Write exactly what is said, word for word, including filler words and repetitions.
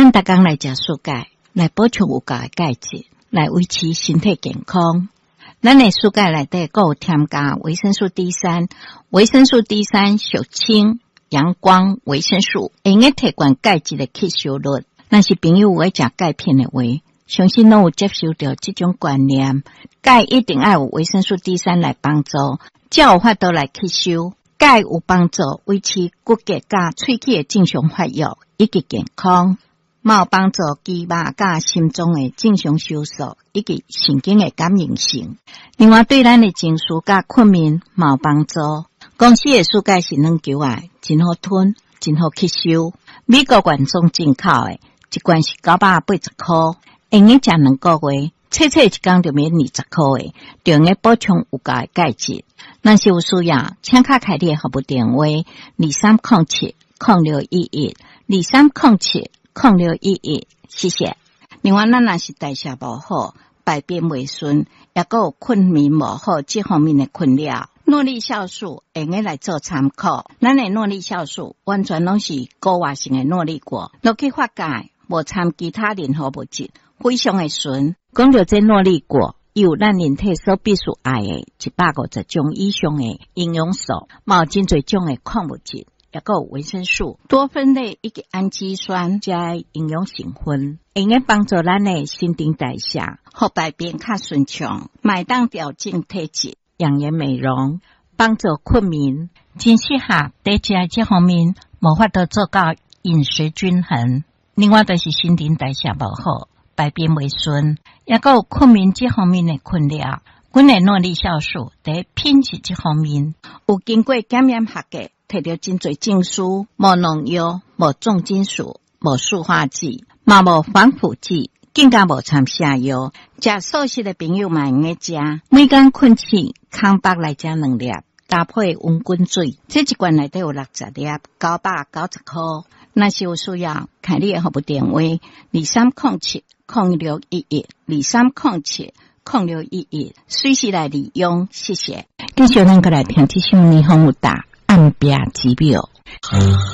咱逐工来食蔬菜，来补充有够的钙质，来维持身体健康。咱的蔬菜内底还有添加维生素 D 三， 维生素 D 三 属氢、阳光、维生素，会用提悬钙质的吸收率。若是朋友有爱食钙片的话，相信拢有接受到这种观念，钙一定要有维生素 D 三 来帮助，才有法度来吸收。钙有帮助维持骨骼甲喙齿的正常发育以及健康，嘛有帮助肌肉甲心脏的正常收缩以及神经的感应性。另外对咱的情绪甲困眠嘛有帮助。公司的蔬菜是软球啊，真好吞，真好吸收。美国原装进口的，一罐是九百八十块，用个食两个月，切切一工就免二十块的，就用个补充有够的钙质。若是有需要，请卡开你的服务电话：二三零七零六一一二三零七零六一一，谢谢。另外，咱若是代谢无好、排便未顺，也个有困眠无好这方面的困扰，诺丽酵素用个来做参考。咱的诺丽酵素完全拢是高活性的诺丽果，落去发酵，无掺其他任何物质，非常的纯。讲到这诺丽果，有咱人体所必须爱的一百五十种以上的营养素，嘛有真侪种的矿物质，也有维生素、多酚类以及氨基酸加营养成分，用个帮助咱的新陈代谢，互排便较顺畅，买当调整体质、养颜美容，帮助困眠。真适合在食这方面无法度做到饮食均衡。另外就是新陈代谢无好，排便未顺，也有困眠这方面的困扰。阮的诺丽酵素在品质这方面有经过检验合格，摕到真侪证书，无农药、无重金属、无塑化剂，嘛无防腐剂，更加无掺下药。食素食的朋友嘛用个食，每天困醒空腹来食两粒，搭配温滚水，这一罐内底有六十粒，九百九十块。若是有需要，看你的服务电话：二三零七零六一一二三零七零六一一，随时来利用。谢谢。继续咱过来听这首霓虹有大暗壁之妙。